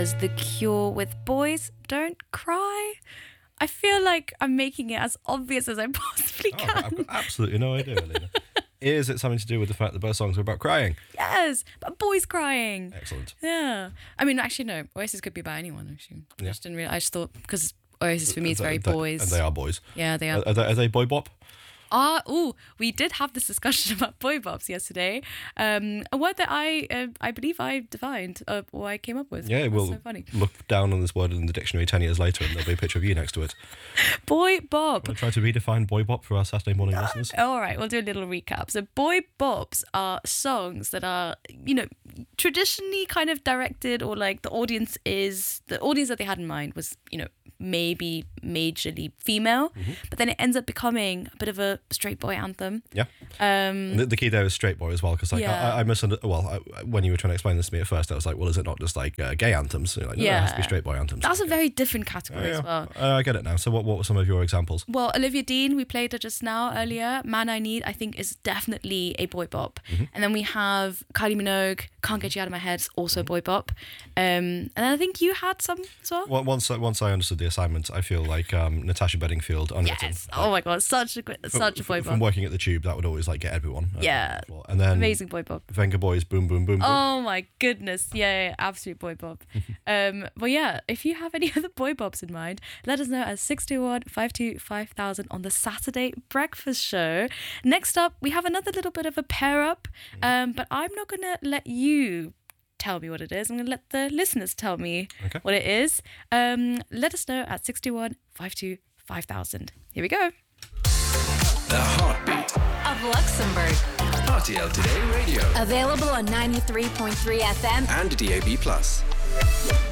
was The Cure with Boys Don't Cry. I feel like I'm making it as obvious as I possibly can. I've got absolutely no idea, Alina. Is it something to do with the fact that both songs are about crying? Yes, but boys crying. Excellent. Yeah. I mean, actually, no. Oasis could be about anyone, actually. I just didn't realize. I just thought, because Oasis for me is very boys. And they are boys. Yeah, they are. Are they boy bop? We did have this discussion about boy bops yesterday. A word that I believe I defined, or I came up with. Yeah, we'll so funny. look down on this word in the dictionary 10 years later and there'll be a picture of you next to it. Boy bop. We'll try to redefine boy bop for our Saturday morning listeners. All right, we'll do a little recap. So boy bops are songs that are, traditionally kind of directed, or like the audience that they had in mind was, maybe majorly female, but then it ends up becoming a bit of a straight boy anthem. Yeah. The key there is straight boy as well, because I misunderstood. Well, when you were trying to explain this to me at first, I was like, well, is it not just like gay anthems? You're like, no, it has to be straight boy anthems. That's a very different category as well. I get it now. So what were some of your examples? Well, Olivia Dean, we played her just now earlier. Man I Need, I think, is definitely a boy bop. And then we have Kylie Minogue, Can't Get You Out of My Head, is also a boy bop. And then I think you had some as well. Once I understood the assignment, I feel like Natasha Bedingfield, Unwritten. Yes. Oh my God, such a boy bop. From working at the Tube, that would always like get everyone. Yeah. And then amazing boy bop. Venga Boys, Boom Boom Boom Boom. Oh my goodness, yeah, absolute boy bop. But yeah, if you have any other boy bops in mind, let us know at 621-525-5000 on the Saturday Breakfast Show. Next up, we have another little bit of a pair up, but I'm not gonna let you tell me what it is. I'm going to let the listeners tell me what it is. Let us know at 621-525-5000. Here we go. The heartbeat of Luxembourg. RTL Today Radio. Available on 93.3 FM and DAB+.